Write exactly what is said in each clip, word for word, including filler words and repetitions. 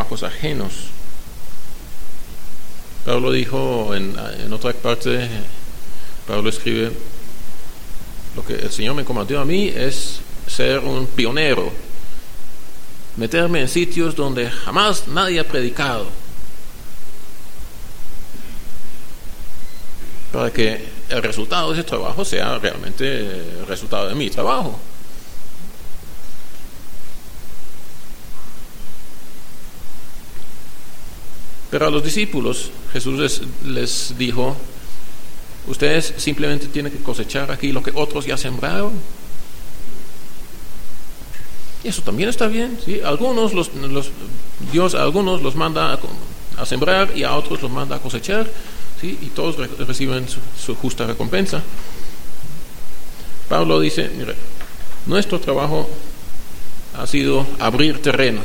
trabajos ajenos. Pablo dijo en, en otra parte, Pablo escribe, lo que el Señor me comandó a mí es ser un pionero, meterme en sitios donde jamás nadie ha predicado, para que el resultado de ese trabajo sea realmente el resultado de mi trabajo. Pero a los discípulos Jesús les, les dijo: ustedes simplemente tienen que cosechar aquí lo que otros ya sembraron. Y eso también está bien, ¿sí? Algunos los, los, Dios a algunos los manda a, a sembrar y a otros los manda a cosechar, ¿sí? Y todos re, reciben su, su justa recompensa. Pablo dice: mire, nuestro trabajo ha sido abrir terreno.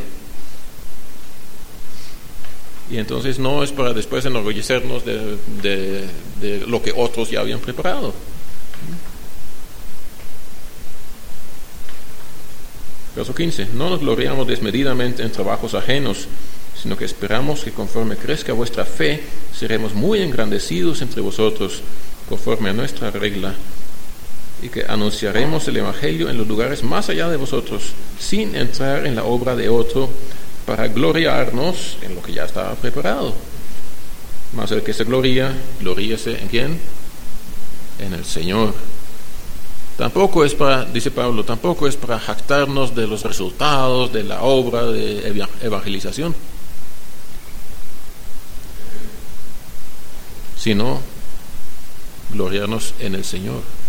Y entonces no es para después enorgullecernos de, de, de lo que otros ya habían preparado. Verso quince. No nos gloriamos desmedidamente en trabajos ajenos, sino que esperamos que conforme crezca vuestra fe, seremos muy engrandecidos entre vosotros, conforme a nuestra regla, y que anunciaremos el Evangelio en los lugares más allá de vosotros, sin entrar en la obra de otro, para gloriarnos en lo que ya estaba preparado. Mas el que se gloría, gloríese ¿en quién? En el Señor. Tampoco es para, dice Pablo, tampoco es para jactarnos de los resultados de la obra de evangelización, sino gloriarnos en el Señor.